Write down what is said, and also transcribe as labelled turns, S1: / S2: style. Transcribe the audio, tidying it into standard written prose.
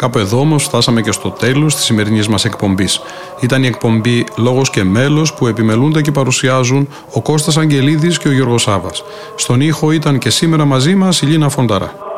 S1: Κάπου εδώ όμως φτάσαμε και στο τέλος της σημερινής μας εκπομπής. Ήταν η εκπομπή «Λόγος και μέλος» που επιμελούνται και παρουσιάζουν ο Κώστας Αγγελίδης και ο Γιώργος Σάβας. Στον ήχο ήταν και σήμερα μαζί μας η Λίνα Φονταρά.